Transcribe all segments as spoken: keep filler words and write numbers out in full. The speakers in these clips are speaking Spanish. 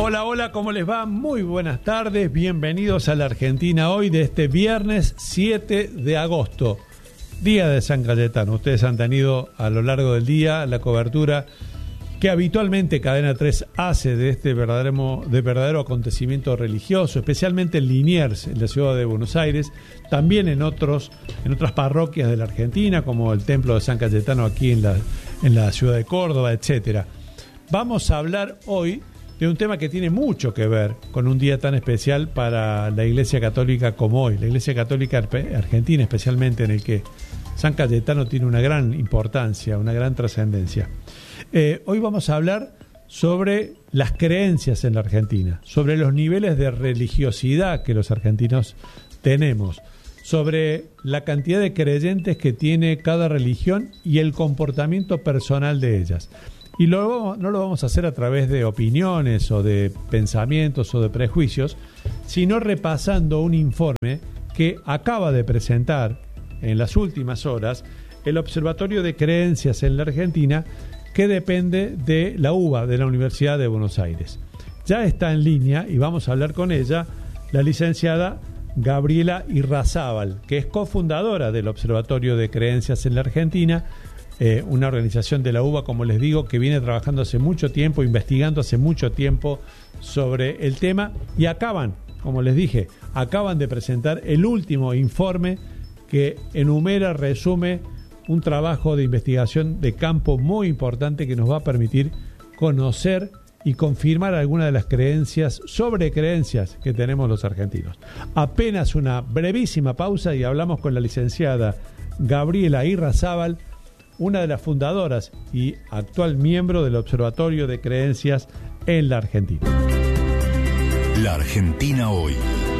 Hola, hola, ¿cómo les va? Muy buenas tardes, bienvenidos a la Argentina Hoy de este viernes siete de agosto, día de San Cayetano. Ustedes han tenido a lo largo del día la cobertura que habitualmente Cadena tres hace de este verdadero, de verdadero acontecimiento religioso, especialmente en Liniers, en la ciudad de Buenos Aires, también en otros, en otras parroquias de la Argentina, como el Templo de San Cayetano aquí en la, en la ciudad de Córdoba, etcétera. Vamos a hablar hoy de un tema que tiene mucho que ver con un día tan especial para la Iglesia Católica como hoy, la Iglesia Católica Argentina especialmente, en el que San Cayetano tiene una gran importancia, una gran trascendencia. Eh, hoy vamos a hablar sobre las creencias en la Argentina, sobre los niveles de religiosidad que los argentinos tenemos, sobre la cantidad de creyentes que tiene cada religión y el comportamiento personal de ellas. Y luego no lo vamos a hacer a través de opiniones o de pensamientos o de prejuicios, sino repasando un informe que acaba de presentar en las últimas horas el Observatorio de Creencias en la Argentina, que depende de la U B A, de la Universidad de Buenos Aires. Ya está en línea y vamos a hablar con ella, la licenciada Gabriela Irrazábal, que es cofundadora del Observatorio de Creencias en la Argentina, eh, una organización de la U B A, como les digo, que viene trabajando hace mucho tiempo, investigando hace mucho tiempo sobre el tema, y acaban, como les dije, acaban de presentar el último informe que enumera, resume un trabajo de investigación de campo muy importante que nos va a permitir conocer y confirmar algunas de las creencias, sobre creencias que tenemos los argentinos. Apenas una brevísima pausa y hablamos con la licenciada Gabriela Irrazábal, una de las fundadoras y actual miembro del Observatorio de Creencias en la Argentina. La Argentina Hoy.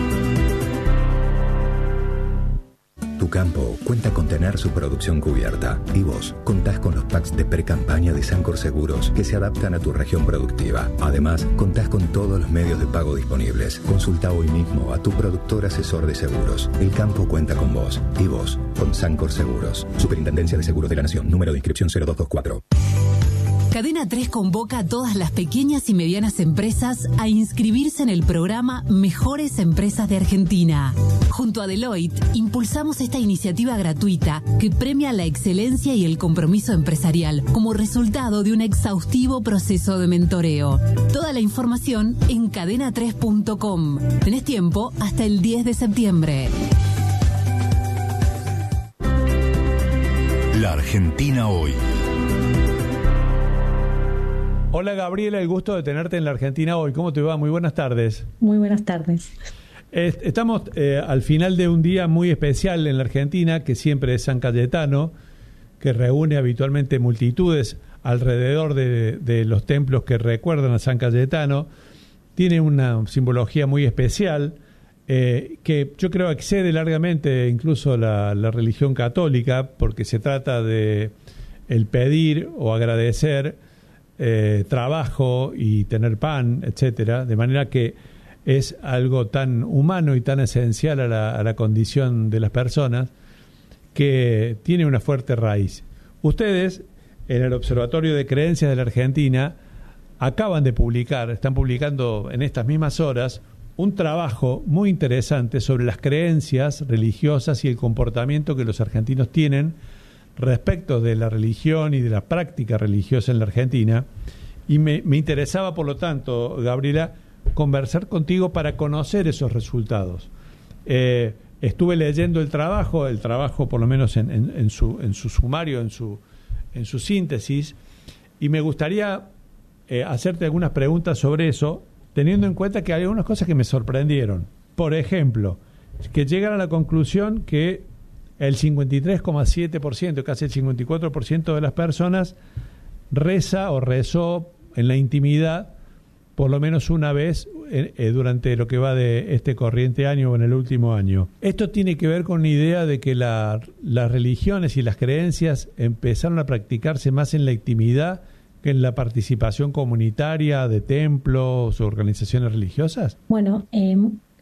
Tu campo cuenta con tener su producción cubierta y vos contás con los packs de pre-campaña de Sancor Seguros que se adaptan a tu región productiva. Además, contás con todos los medios de pago disponibles. Consulta hoy mismo a tu productor asesor de seguros. El campo cuenta con vos y vos con Sancor Seguros. Superintendencia de Seguros de la Nación. Número de inscripción cero dos dos cuatro. Cadena tres convoca a todas las pequeñas y medianas empresas a inscribirse en el programa Mejores Empresas de Argentina. Junto a Deloitte, impulsamos esta iniciativa gratuita que premia la excelencia y el compromiso empresarial como resultado de un exhaustivo proceso de mentoreo. Toda la información en cadena tres punto com. Tenés tiempo hasta el diez de septiembre. La Argentina Hoy. Hola Gabriela, el gusto de tenerte en la Argentina Hoy. ¿Cómo te va? Muy buenas tardes. Muy buenas tardes. Estamos eh, al final de un día muy especial en la Argentina, que siempre es San Cayetano, que reúne habitualmente multitudes alrededor de, de los templos que recuerdan a San Cayetano. Tiene una simbología muy especial, eh, que yo creo excede largamente incluso la, la religión católica, porque se trata de el pedir o agradecer Eh, trabajo y tener pan, etcétera, de manera que es algo tan humano y tan esencial a la, a la condición de las personas, que tiene una fuerte raíz. Ustedes, en el Observatorio de Creencias de la Argentina, acaban de publicar, están publicando en estas mismas horas, un trabajo muy interesante sobre las creencias religiosas y el comportamiento que los argentinos tienen respecto de la religión y de la práctica religiosa en la Argentina, y me, me interesaba, por lo tanto, Gabriela, conversar contigo para conocer esos resultados. Eh, estuve leyendo el trabajo, el trabajo por lo menos en, en, en, su, en su sumario, en su, en su síntesis, y me gustaría eh, hacerte algunas preguntas sobre eso, teniendo en cuenta que hay algunas cosas que me sorprendieron. Por ejemplo, que llegan a la conclusión que el cincuenta y tres coma siete por ciento, casi el cincuenta y cuatro por ciento de las personas reza o rezó en la intimidad por lo menos una vez eh, eh, durante lo que va de este corriente año o en el último año. Esto tiene que ver con la idea de que la, las religiones y las creencias empezaron a practicarse más en la intimidad que en la participación comunitaria de templos o organizaciones religiosas. Bueno, eh,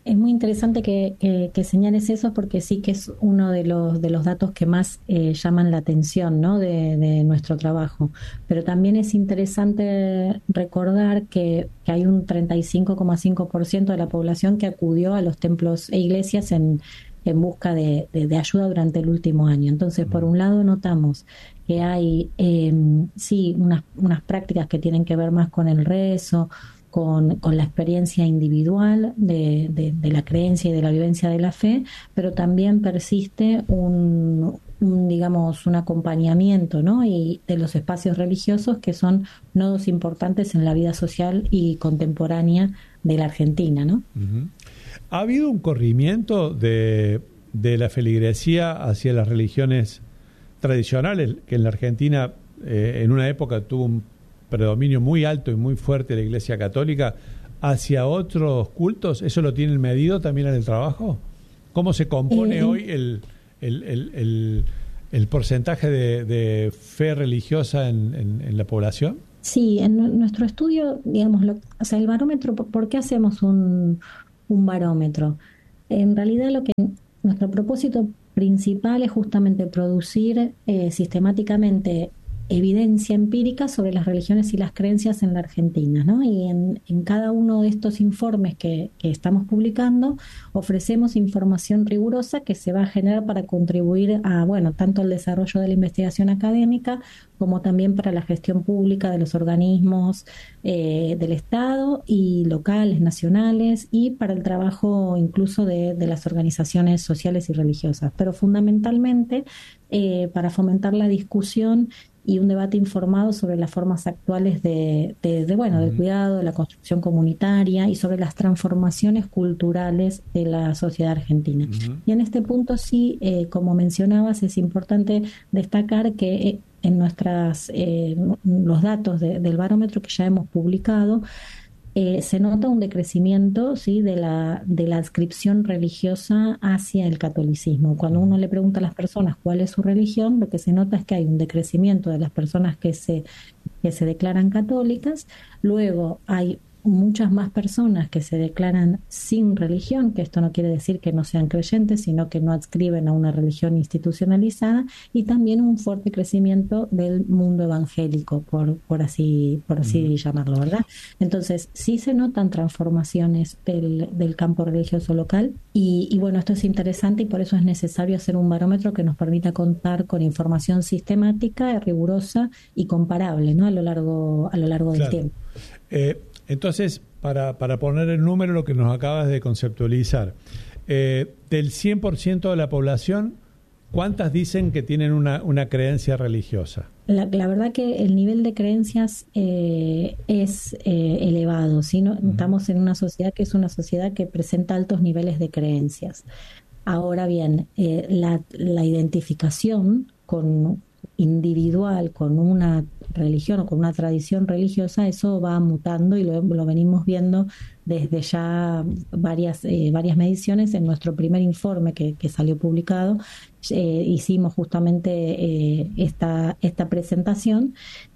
Es muy interesante que, que, que señales eso, porque sí que es uno de los de los datos que más eh, llaman la atención, ¿no? de, de nuestro trabajo. Pero también es interesante recordar que, que hay un treinta y cinco coma cinco por ciento de la población que acudió a los templos e iglesias en, en busca de, de, de ayuda durante el último año. Entonces, por un lado, notamos que hay eh, sí unas, unas prácticas que tienen que ver más con el rezo, Con, con la experiencia individual de, de, de la creencia y de la vivencia de la fe, pero también persiste un, un digamos, un acompañamiento, ¿no? Y de los espacios religiosos que son nodos importantes en la vida social y contemporánea de la Argentina, ¿no? Uh-huh. ¿Ha habido un corrimiento de, de la feligresía hacia las religiones tradicionales, que en la Argentina eh, en una época tuvo un predominio muy alto y muy fuerte de la Iglesia Católica, hacia otros cultos? ¿Eso lo tienen medido también en el trabajo? ¿Cómo se compone eh, hoy el, el, el, el, el porcentaje de, de fe religiosa en, en, en la población? Sí, en nuestro estudio, digamos, lo, o sea, el barómetro, ¿por qué hacemos un, un barómetro? En realidad lo que nuestro propósito principal es justamente producir eh, sistemáticamente evidencia empírica sobre las religiones y las creencias en la Argentina, ¿no? Y en, en cada uno de estos informes que, que estamos publicando ofrecemos información rigurosa que se va a generar para contribuir a, bueno, tanto al desarrollo de la investigación académica como también para la gestión pública de los organismos eh, del Estado y locales, nacionales, y para el trabajo incluso de, de las organizaciones sociales y religiosas, pero fundamentalmente eh, para fomentar la discusión y un debate informado sobre las formas actuales de, de, de bueno, uh-huh. del cuidado, de la construcción comunitaria y sobre las transformaciones culturales de la sociedad argentina. Uh-huh. Y en este punto sí, eh, como mencionabas, es importante destacar que eh, en nuestras eh, los datos de, del barómetro que ya hemos publicado, Eh, se nota un decrecimiento, ¿sí?, de la de la adscripción religiosa hacia el catolicismo. Cuando uno le pregunta a las personas cuál es su religión, lo que se nota es que hay un decrecimiento de las personas que se que se declaran católicas. Luego hay muchas más personas que se declaran sin religión, que esto no quiere decir que no sean creyentes, sino que no adscriben a una religión institucionalizada, y también un fuerte crecimiento del mundo evangélico, por, por así, por así mm. llamarlo, ¿verdad? Entonces, sí se notan transformaciones del, del campo religioso local, y, y bueno, esto es interesante y por eso es necesario hacer un barómetro que nos permita contar con información sistemática, rigurosa y comparable, ¿no?, a lo largo, a lo largo claro. del tiempo. Eh, Entonces, para, para poner el número, lo que nos acabas de conceptualizar, eh, del cien por ciento de la población, ¿cuántas dicen que tienen una, una creencia religiosa? La, la verdad que el nivel de creencias eh, es eh, elevado, ¿sí? No, uh-huh. Estamos en una sociedad que es una sociedad que presenta altos niveles de creencias. Ahora bien, eh, la, la identificación con individual con una religión o con una tradición religiosa, eso va mutando y lo, lo venimos viendo desde ya varias eh, varias mediciones. En nuestro primer informe que, que salió publicado eh, hicimos justamente eh, esta esta presentación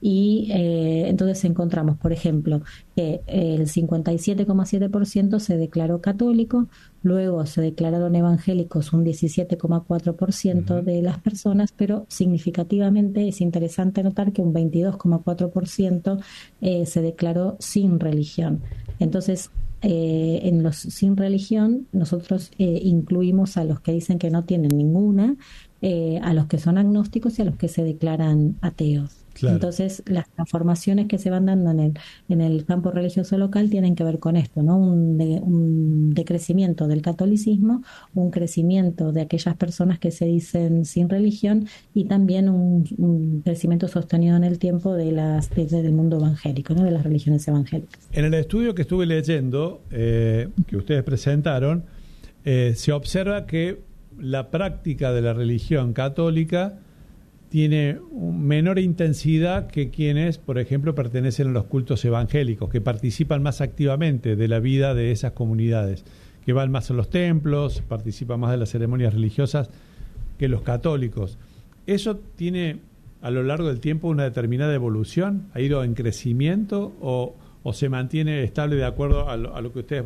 y eh, entonces encontramos, por ejemplo, que el cincuenta y siete coma siete por ciento se declaró católico, luego se declararon evangélicos un diecisiete coma cuatro por ciento uh-huh. de las personas, pero significativamente es interesante notar que un veintidós coma cuatro por ciento eh, se declaró sin religión. Entonces, eh, en los sin religión, nosotros eh, incluimos a los que dicen que no tienen ninguna, eh, a los que son agnósticos y a los que se declaran ateos. Claro. Entonces, las transformaciones que se van dando en el en el campo religioso local tienen que ver con esto, ¿no? Un, de, un decrecimiento del catolicismo, un crecimiento de aquellas personas que se dicen sin religión y también un, un crecimiento sostenido en el tiempo de las de, del mundo evangélico, ¿no?, de las religiones evangélicas. En el estudio que estuve leyendo, eh, que ustedes presentaron, eh, se observa que la práctica de la religión católica tiene menor intensidad que quienes, por ejemplo, pertenecen a los cultos evangélicos, que participan más activamente de la vida de esas comunidades, que van más a los templos, participan más de las ceremonias religiosas que los católicos. ¿Eso tiene a lo largo del tiempo una determinada evolución? ¿Ha ido en crecimiento o, o se mantiene estable de acuerdo a lo, a lo que ustedes van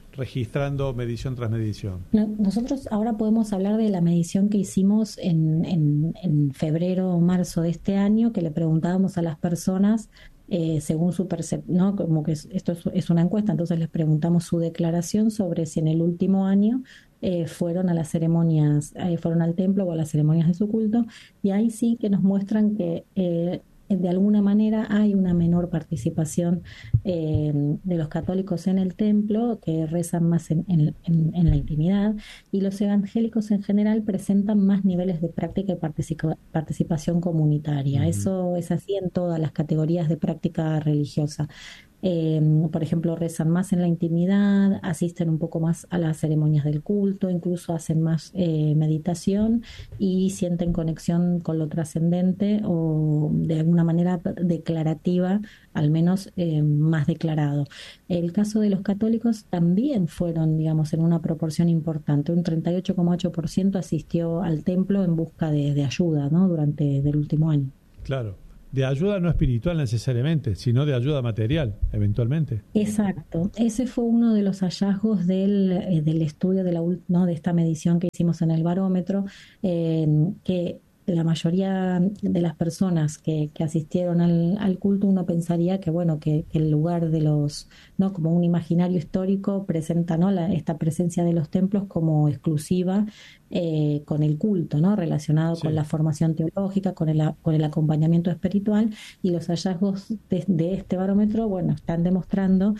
registrando medición tras medición? No, nosotros ahora podemos hablar de la medición que hicimos en, en, en febrero o marzo de este año, que le preguntábamos a las personas eh, según su percepción, ¿no? Como que esto es, es una encuesta, entonces les preguntamos su declaración sobre si en el último año eh, fueron a las ceremonias, eh, fueron al templo o a las ceremonias de su culto, y ahí sí que nos muestran que eh, de alguna manera hay una menor participación eh, de los católicos en el templo, que rezan más en, en, en, en la intimidad, y los evangélicos en general presentan más niveles de práctica y participa, participación comunitaria. Uh-huh. Eso es así en todas las categorías de práctica religiosa. Eh, por ejemplo, rezan más en la intimidad, asisten un poco más a las ceremonias del culto, incluso hacen más eh, meditación y sienten conexión con lo trascendente o de alguna manera declarativa, al menos eh, más declarado. El caso de los católicos también fueron, digamos, en una proporción importante. Un treinta y ocho coma ocho por ciento asistió al templo en busca de, de ayuda, ¿no? Durante el último año. Claro. De ayuda no espiritual necesariamente, sino de ayuda material, eventualmente. Exacto. Ese fue uno de los hallazgos del, eh, del estudio de, la, ¿no? de esta medición que hicimos en el barómetro, eh, que la mayoría de las personas que, que asistieron al, al culto, uno pensaría que bueno que, que el lugar de los, no como un imaginario histórico presenta, ¿no? la, esta presencia de los templos como exclusiva eh, con el culto, ¿no? relacionado sí. con la formación teológica, con el, con el acompañamiento espiritual, y los hallazgos de, de este barómetro bueno están demostrando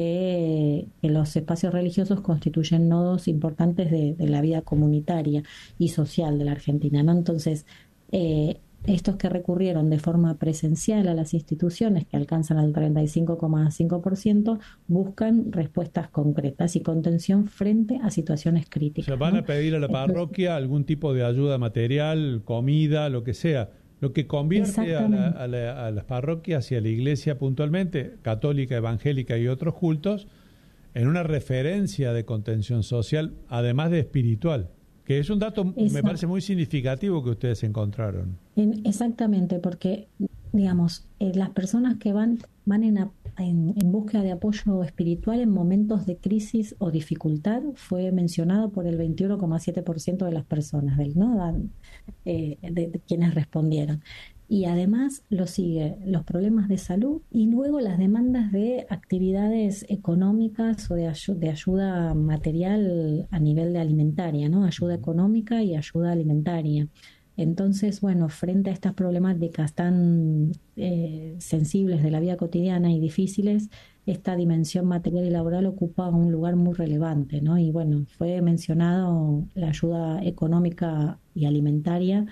que, que los espacios religiosos constituyen nodos importantes de, de la vida comunitaria y social de la Argentina, ¿no? Entonces, eh, estos que recurrieron de forma presencial a las instituciones, que alcanzan al treinta y cinco coma cinco por ciento, buscan respuestas concretas y contención frente a situaciones críticas. O sea, van ¿no? a pedir a la parroquia algún tipo de ayuda material, comida, lo que sea. Lo que convierte a, la, a, la, a las parroquias y a la iglesia puntualmente, católica, evangélica y otros cultos, en una referencia de contención social, además de espiritual, que es un dato, Exacto. me parece muy significativo que ustedes encontraron. En, exactamente, porque, digamos, eh, las personas que van van en, en, en búsqueda de apoyo espiritual en momentos de crisis o dificultad fue mencionado por el veintiuno coma siete por ciento de las personas, del, ¿no? eh, de, de quienes respondieron. Y además lo sigue los problemas de salud y luego las demandas de actividades económicas o de, ayu- de ayuda material a nivel de alimentaria, ¿no? Ayuda económica y ayuda alimentaria. Entonces, bueno, frente a estas problemáticas tan eh, sensibles de la vida cotidiana y difíciles, esta dimensión material y laboral ocupa un lugar muy relevante, ¿no? Y bueno, fue mencionado la ayuda económica y alimentaria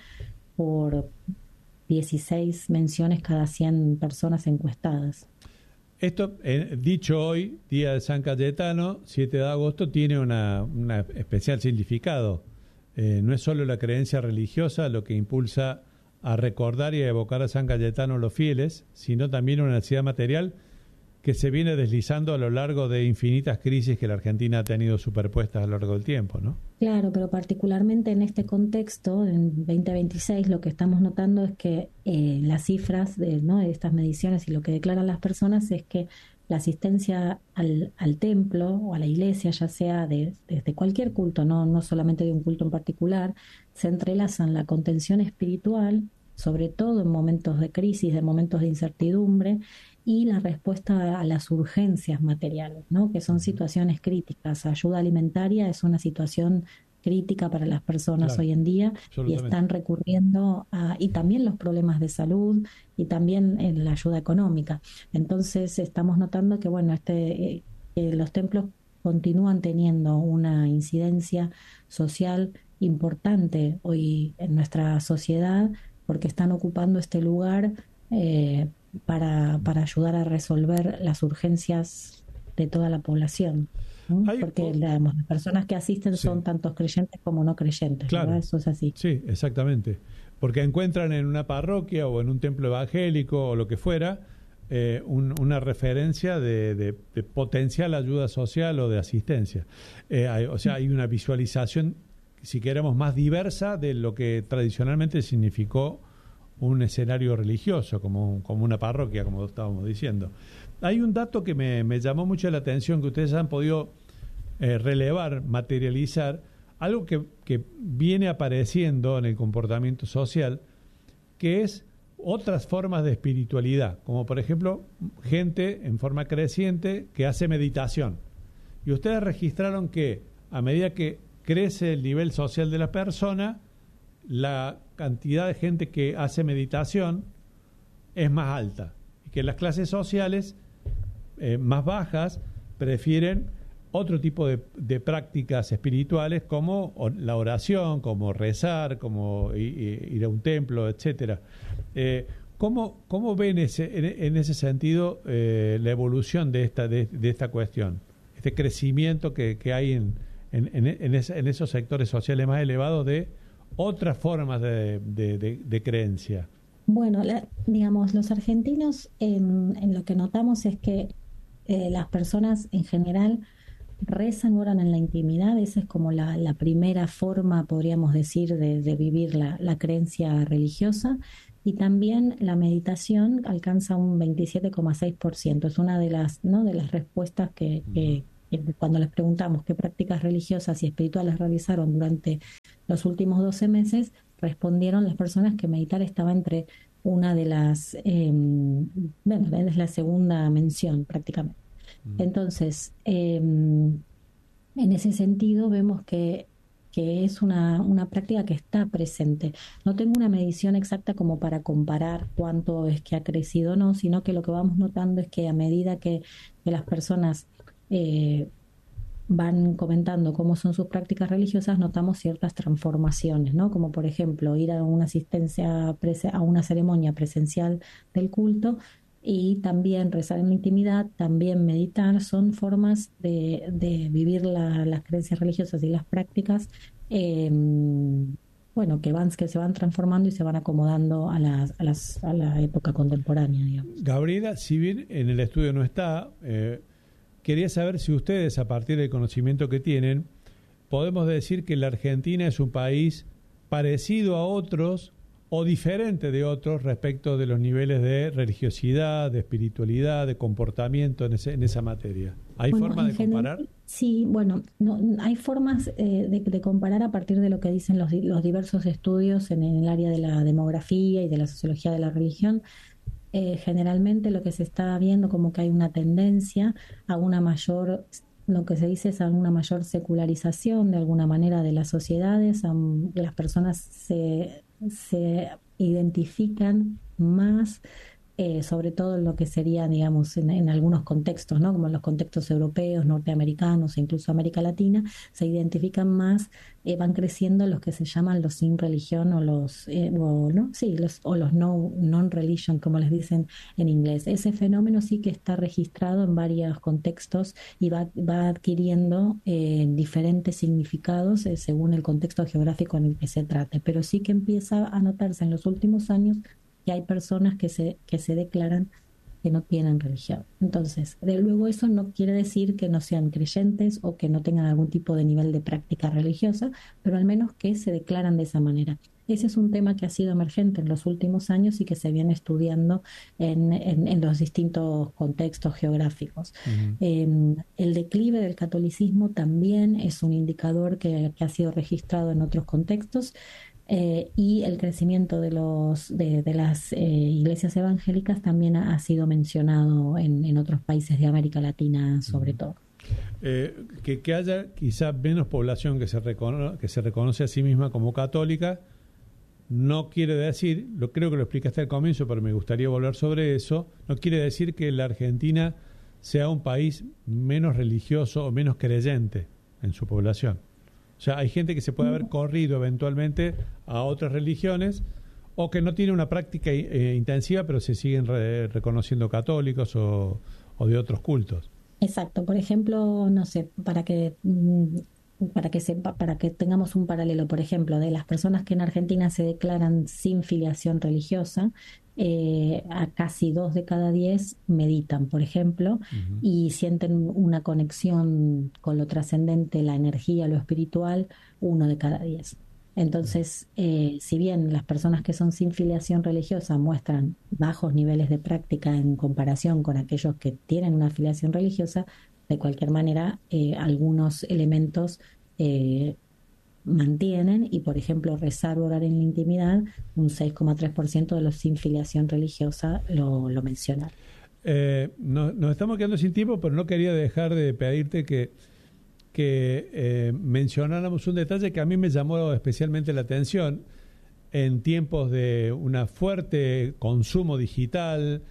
por dieciséis menciones cada cien personas encuestadas. Esto, eh, dicho hoy, Día de San Cayetano, siete de agosto, tiene una, una especial significado. Eh, no es solo la creencia religiosa lo que impulsa a recordar y a evocar a San Cayetano los fieles, sino también una necesidad material que se viene deslizando a lo largo de infinitas crisis que la Argentina ha tenido superpuestas a lo largo del tiempo, ¿no? Claro, pero particularmente en este contexto, en veinte veintiséis, lo que estamos notando es que eh, las cifras de, ¿no? de estas mediciones y lo que declaran las personas es que la asistencia al, al templo o a la iglesia, ya sea de, desde cualquier culto, no, no solamente de un culto en particular, se entrelazan la contención espiritual, sobre todo en momentos de crisis, de momentos de incertidumbre, y la respuesta a las urgencias materiales, ¿no? Que son situaciones críticas. Ayuda alimentaria es una situación crítica para las personas claro, hoy en día y están recurriendo a, y también los problemas de salud y también en la ayuda económica. Entonces estamos notando que bueno, este eh, que los templos continúan teniendo una incidencia social importante hoy en nuestra sociedad porque están ocupando este lugar eh, para, para ayudar a resolver las urgencias de toda la población, ¿no? Hay, porque oh, digamos, las personas que asisten sí. son tantos creyentes como no creyentes, claro. ¿verdad? Eso es así. Sí, exactamente. Porque encuentran en una parroquia o en un templo evangélico o lo que fuera eh, un, una referencia de, de, de potencial ayuda social o de asistencia. Eh, hay, o sea, hay una visualización, si queremos, más diversa de lo que tradicionalmente significó un escenario religioso, como, como una parroquia, como estábamos diciendo. Hay un dato que me, me llamó mucho la atención, que ustedes han podido eh, relevar, materializar algo que, que viene apareciendo en el comportamiento social, que es otras formas de espiritualidad, como por ejemplo gente en forma creciente que hace meditación. Y ustedes registraron que a medida que crece el nivel social de la persona, la cantidad de gente que hace meditación es más alta, y que las clases sociales eh, más bajas prefieren otro tipo de, de prácticas espirituales, como la oración, como rezar, como ir a un templo, etcétera. Eh, ¿cómo, ¿Cómo ven ese, en, en ese sentido eh, la evolución de esta de, de esta cuestión, este crecimiento que, que hay en, en, en, en, ese, en esos sectores sociales más elevados de otras formas de, de, de, de creencia? Bueno, la, digamos, los argentinos en, en lo que notamos es que eh, las personas en general rezan, oran en la intimidad. Esa es como la, la primera forma, podríamos decir, de, de vivir la, la creencia religiosa. Y también la meditación alcanza un veintisiete coma seis por ciento. Es una de las, ¿no?, de las respuestas que, que, que cuando les preguntamos qué prácticas religiosas y espirituales realizaron durante los últimos doce meses, respondieron las personas que meditar estaba entre una de las, eh, bueno, es la segunda mención prácticamente. Entonces, eh, en ese sentido vemos que, que es una, una práctica que está presente. No tengo una medición exacta como para comparar cuánto es que ha crecido o no, sino que lo que vamos notando es que a medida que, que las personas eh, van comentando cómo son sus prácticas religiosas, notamos ciertas transformaciones, ¿no? Como por ejemplo ir a una asistencia, a una ceremonia presencial del culto, y también rezar en la intimidad, también meditar, son formas de, de vivir la, las creencias religiosas y las prácticas, eh, bueno, que van que se van transformando y se van acomodando a, las, a, las, a la época contemporánea, digamos. Gabriela, si bien en el estudio no está, eh, quería saber si ustedes, a partir del conocimiento que tienen, podemos decir que la Argentina es un país parecido a otros o diferente de otros respecto de los niveles de religiosidad, de espiritualidad, de comportamiento en, ese, en esa materia. ¿Hay bueno, forma de general, comparar? Sí, bueno, no, hay formas eh, de, de comparar a partir de lo que dicen los, los diversos estudios en el área de la demografía y de la sociología de la religión. Eh, generalmente lo que se está viendo como que hay una tendencia a una mayor, lo que se dice es a una mayor secularización de alguna manera de las sociedades, a, que las personas se... se identifican más, eh, sobre todo en lo que sería, digamos, en, en algunos contextos, ¿no?, como en los contextos europeos, norteamericanos e incluso América Latina, se identifican más, eh, van creciendo los que se llaman los sin religión o los, eh, o, ¿no? sí, los, o los no non-religion, como les dicen en inglés. Ese fenómeno sí que está registrado en varios contextos y va, va adquiriendo eh, diferentes significados eh, según el contexto geográfico en el que se trate, pero sí que empieza a notarse en los últimos años que hay personas que se que se declaran que no tienen religión. Entonces, de luego eso no quiere decir que no sean creyentes o que no tengan algún tipo de nivel de práctica religiosa, pero al menos que se declaran de esa manera. Ese es un tema que ha sido emergente en los últimos años y que se viene estudiando en, en, en los distintos contextos geográficos. Uh-huh. Eh, el declive del catolicismo también es un indicador que, que ha sido registrado en otros contextos. Eh, y el crecimiento de los de, de las eh, iglesias evangélicas también ha, ha sido mencionado en, en otros países de América Latina, sobre uh-huh. todo. Eh, que, que haya quizá menos población que se, recono- que se reconoce a sí misma como católica no quiere decir, lo creo que lo explicaste al comienzo, pero me gustaría volver sobre eso, no quiere decir que la Argentina sea un país menos religioso o menos creyente en su población. O sea, hay gente que se puede haber corrido eventualmente a otras religiones o que no tiene una práctica eh, intensiva, pero se siguen re- reconociendo católicos o, o de otros cultos. Exacto. Por ejemplo, no sé, para que para que sepa, para que tengamos un paralelo, por ejemplo, de las personas que en Argentina se declaran sin filiación religiosa, eh, a casi dos de cada diez meditan, por ejemplo, uh-huh. y sienten una conexión con lo trascendente, la energía, lo espiritual, uno de cada diez. Entonces, eh, si bien las personas que son sin filiación religiosa muestran bajos niveles de práctica en comparación con aquellos que tienen una filiación religiosa, de cualquier manera, eh, algunos elementos eh, mantienen, y por ejemplo rezar o orar en la intimidad, un seis coma tres por ciento de los sin filiación religiosa lo, lo mencionan. Eh, no, nos estamos quedando sin tiempo, pero no quería dejar de pedirte que, que eh, mencionáramos un detalle que a mí me llamó especialmente la atención en tiempos de un fuerte consumo digital,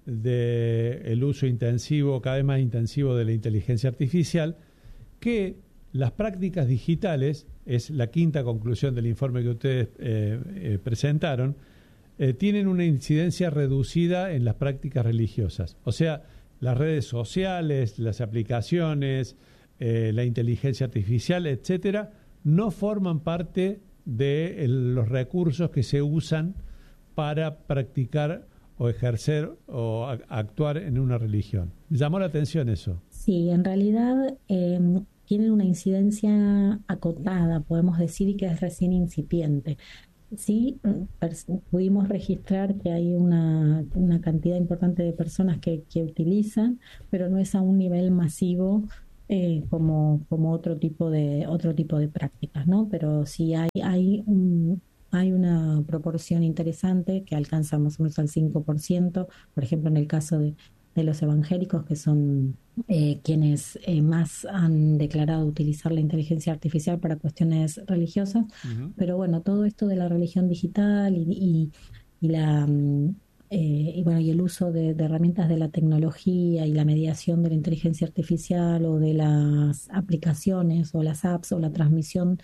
de el uso intensivo, cada vez más intensivo de la inteligencia artificial, que las prácticas digitales, es la quinta conclusión del informe que ustedes eh, eh, presentaron, eh, tienen una incidencia reducida en las prácticas religiosas. O sea, las redes sociales, las aplicaciones, eh, la inteligencia artificial, etcétera, no forman parte de el, los recursos que se usan para practicar o ejercer o a, actuar en una religión. ¿Me llamó la atención eso? Sí, en realidad eh, tienen una incidencia acotada, podemos decir, y que es recién incipiente. Sí, pudimos registrar que hay una, una cantidad importante de personas que, que utilizan, pero no es a un nivel masivo eh, como, como otro tipo de otro tipo de prácticas, ¿no? Pero sí hay hay un Hay una proporción interesante que alcanza más o menos al cinco por ciento, por ejemplo, en el caso de, de los evangélicos, que son eh, quienes eh, más han declarado utilizar la inteligencia artificial para cuestiones religiosas. Uh-huh. Pero bueno, todo esto de la religión digital y, y, y la... Eh, y bueno, y el uso de, de herramientas de la tecnología y la mediación de la inteligencia artificial o de las aplicaciones o las apps o la transmisión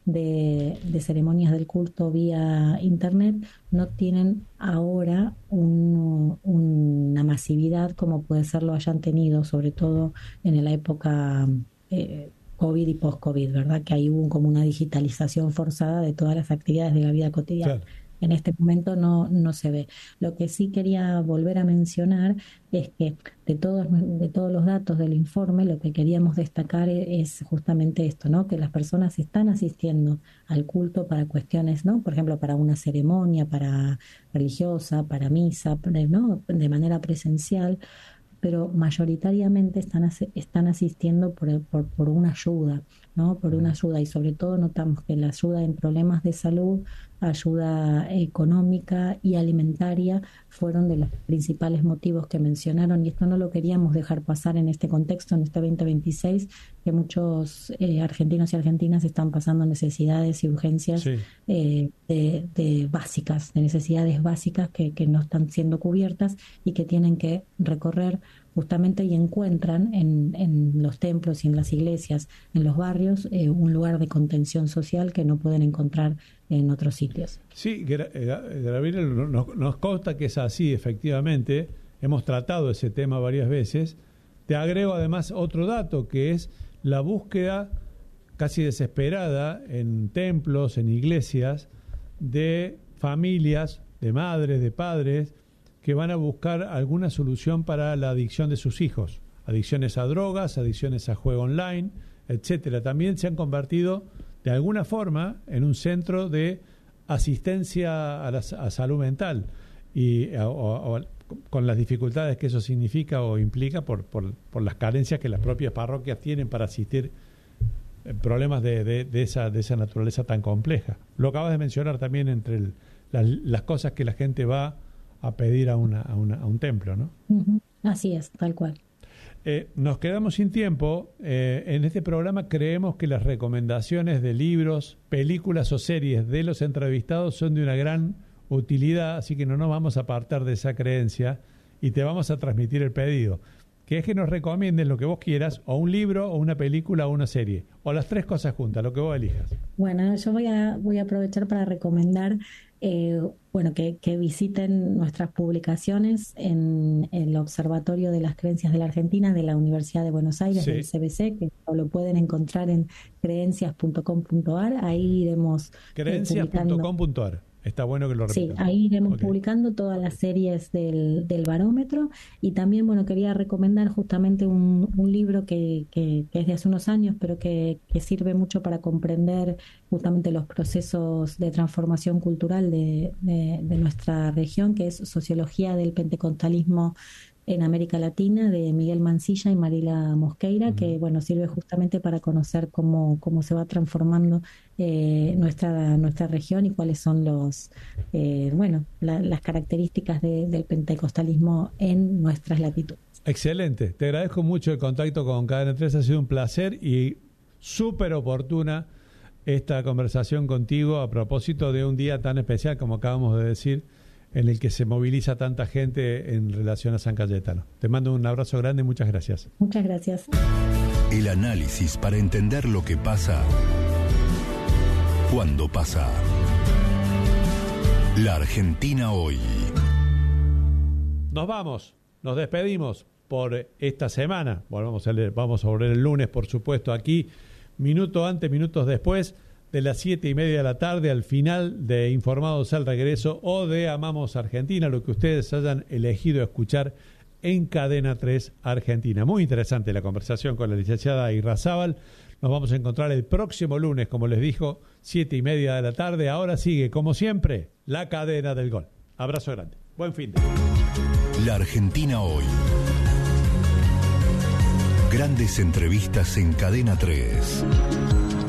de, de ceremonias del culto vía internet no tienen ahora un, una masividad como puede ser lo hayan tenido, sobre todo en la época eh, COVID y post-COVID, ¿verdad? Que ahí hubo como una digitalización forzada de todas las actividades de la vida cotidiana. Claro. En este momento no, no se ve. Lo que sí quería volver a mencionar es que de todos, de todos los datos del informe, lo que queríamos destacar es justamente esto, ¿no? Que las personas están asistiendo al culto para cuestiones, ¿no? Por ejemplo, para una ceremonia, para religiosa, para misa, ¿no? De manera presencial, pero mayoritariamente están están asistiendo por, por, por una ayuda, ¿no? Por una ayuda, y sobre todo notamos que la ayuda en problemas de salud, ayuda económica y alimentaria fueron de los principales motivos que mencionaron, y esto no lo queríamos dejar pasar en este contexto, en este veinte veintiséis, que muchos eh, argentinos y argentinas están pasando necesidades y urgencias sí. eh, de, de básicas, de necesidades básicas que, que no están siendo cubiertas y que tienen que recorrer justamente, y encuentran en, en los templos y en las iglesias, en los barrios, eh, un lugar de contención social que no pueden encontrar en otros sitios. Sí, Gabriel, nos, nos consta que es así, efectivamente. Hemos tratado ese tema varias veces. Te agrego además otro dato, que es la búsqueda casi desesperada en templos, en iglesias, de familias, de madres, de padres, que van a buscar alguna solución para la adicción de sus hijos, adicciones a drogas, adicciones a juego online, etcétera. También se han convertido de alguna forma en un centro de asistencia a la a salud mental y a, o, o, con las dificultades que eso significa o implica por, por, por las carencias que las propias parroquias tienen para asistir problemas de, de, de esa de esa naturaleza tan compleja. Lo acabas de mencionar también entre el, las, las cosas que la gente va a pedir a, una, a, una, a un templo, ¿no? Uh-huh. Así es, tal cual. Eh, nos quedamos sin tiempo. Eh, en este programa creemos que las recomendaciones de libros, películas o series de los entrevistados son de una gran utilidad, así que no nos vamos a apartar de esa creencia y te vamos a transmitir el pedido, que es que nos recomienden lo que vos quieras, o un libro, o una película, o una serie, o las tres cosas juntas, lo que vos elijas. Bueno, yo voy a, voy a aprovechar para recomendar Eh, bueno, que, que visiten nuestras publicaciones en el Observatorio de las Creencias de la Argentina de la Universidad de Buenos Aires, sí. del C B C, que lo pueden encontrar en creencias punto com punto a r. Ahí iremos creencias punto com punto a r. Está bueno que lo repitan. Sí, ahí iremos okay. publicando todas las series del, del barómetro, y también, bueno, quería recomendar justamente un, un libro que, que, que es de hace unos años, pero que, que sirve mucho para comprender justamente los procesos de transformación cultural de, de, de nuestra región, que es Sociología del Pentecostalismo en América Latina de Miguel Mancilla y Marila Mosqueira, uh-huh. que bueno, sirve justamente para conocer cómo, cómo se va transformando eh, nuestra, nuestra región y cuáles son los eh, bueno, la, las características de, del pentecostalismo en nuestras latitudes. Excelente, te agradezco mucho el contacto con Cadena tres, ha sido un placer y súper oportuna esta conversación contigo a propósito de un día tan especial como acabamos de decir, en el que se moviliza tanta gente en relación a San Cayetano. Te mando un abrazo grande y muchas gracias. Muchas gracias. El análisis para entender lo que pasa cuando pasa. La Argentina hoy. Nos vamos, nos despedimos por esta semana. Volvamos a leer, vamos a volver el lunes, por supuesto, aquí, minuto antes, minutos después de las siete y media de la tarde, al final de Informados al Regreso o de Amamos Argentina, lo que ustedes hayan elegido escuchar en Cadena tres Argentina. Muy interesante la conversación con la licenciada Irrazábal. Nos vamos a encontrar el próximo lunes, como les dijo, siete y media de la tarde. Ahora sigue, como siempre, la cadena del gol. Abrazo grande. Buen fin de semana. La Argentina hoy. Grandes entrevistas en Cadena tres.